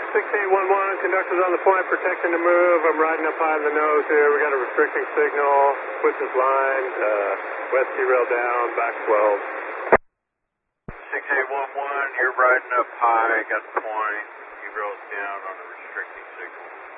6811, conductor's on the point, protecting the move. I'm riding up high in the nose here. We got a restricting signal. Switch is lined. West T-rail down, back 12. 6811, you're riding up high, got the point. T-rail's down on the restricting signal.